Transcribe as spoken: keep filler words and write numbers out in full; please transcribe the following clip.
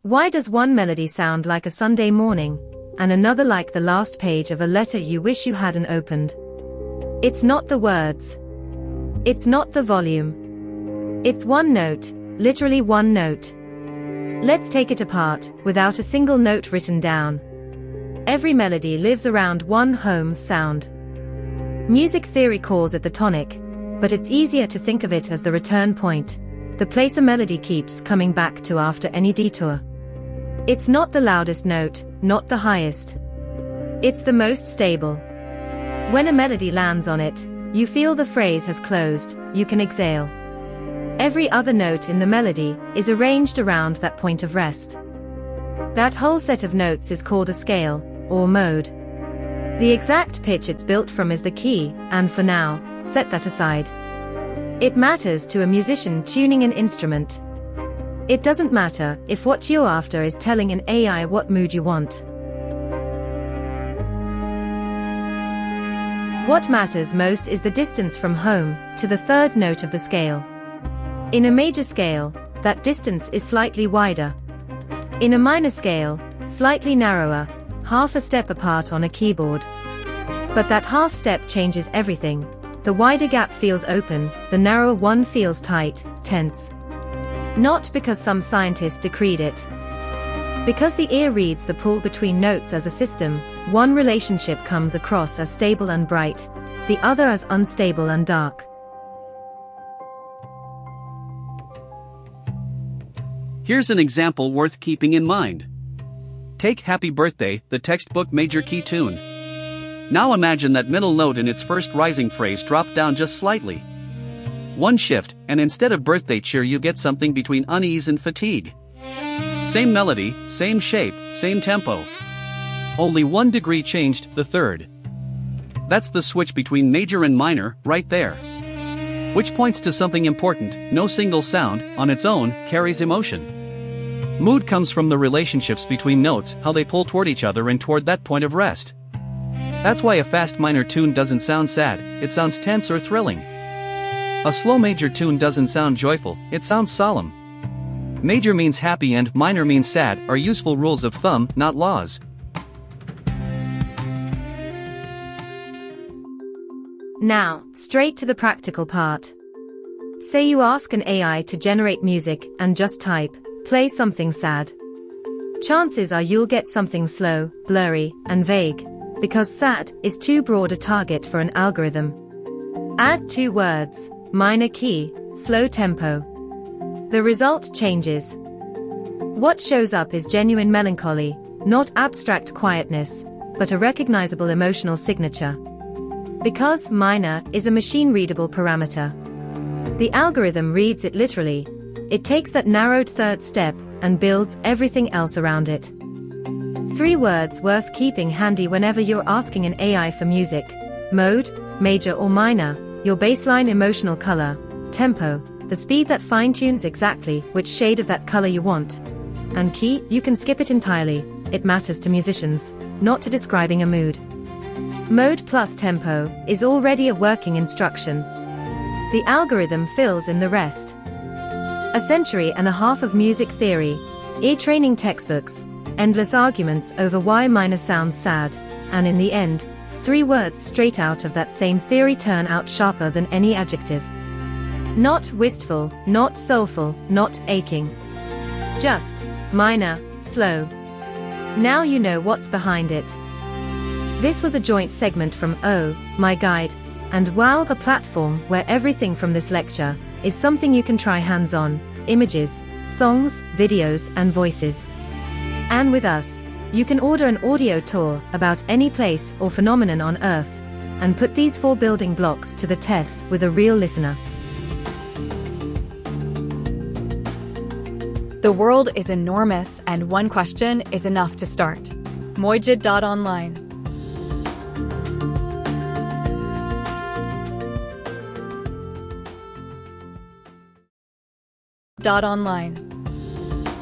Why does one melody sound like a Sunday morning, and another like the last page of a letter you wish you hadn't opened? It's not the words. It's not the volume. It's one note, literally one note. Let's take it apart, without a single note written down. Every melody lives around one home sound. Music theory calls it the tonic, but it's easier to think of it as the return point, the place a melody keeps coming back to after any detour. It's not the loudest note, not the highest. It's the most stable. When a melody lands on it, you feel the phrase has closed, you can exhale. Every other note in the melody is arranged around that point of rest. That whole set of notes is called a scale, or mode. The exact pitch it's built from is the key, and for now, set that aside. It matters to a musician tuning an instrument. It doesn't matter if what you're after is telling an A I what mood you want. What matters most is the distance from home to the third note of the scale. In a major scale, that distance is slightly wider. In a minor scale, slightly narrower, half a step apart on a keyboard. But that half step changes everything. The wider gap feels open, the narrower one feels tight, tense. Not because some scientist decreed it. Because the ear reads the pull between notes as a system, one relationship comes across as stable and bright, the other as unstable and dark. Here's an example worth keeping in mind. Take Happy Birthday, the textbook major key tune. Now imagine that middle note in its first rising phrase dropped down just slightly. One shift, and instead of birthday cheer you get something between unease and fatigue. Same melody, same shape, same tempo. Only one degree changed, the third. That's the switch between major and minor, right there. Which points to something important: no single sound, on its own, carries emotion. Mood comes from the relationships between notes, how they pull toward each other and toward that point of rest. That's why a fast minor tune doesn't sound sad, it sounds tense or thrilling. A slow major tune doesn't sound joyful, it sounds solemn. Major means happy and minor means sad are useful rules of thumb, not laws. Now, straight to the practical part. Say you ask an A I to generate music and just type, play something sad. Chances are you'll get something slow, blurry, and vague, because sad is too broad a target for an algorithm. Add two words, minor key, slow tempo. The result changes. What shows up is genuine melancholy, not abstract quietness, but a recognizable emotional signature. Because minor is a machine-readable parameter. The algorithm reads it literally. It takes that narrowed third step and builds everything else around it. Three words worth keeping handy whenever you're asking an A I for music: mode, major or minor, your baseline emotional color, tempo, the speed that fine-tunes exactly which shade of that color you want, and key. You can skip it entirely, it matters to musicians, not to describing a mood. Mode plus tempo is already a working instruction. The algorithm fills in the rest. A century and a half of music theory, ear-training textbooks, endless arguments over why minor sounds sad, and in the end, three words straight out of that same theory turn out sharper than any adjective. Not wistful, not soulful, not aching. Just minor, slow. Now you know what's behind it. This was a joint segment from Oh My Guide and Wow, a platform where everything from this lecture is something you can try hands-on: images, songs, videos, and voices. And with us, you can order an audio tour about any place or phenomenon on Earth, and put these four building blocks to the test with a real listener. The world is enormous, and one question is enough to start. Mojid dot online. Dot online.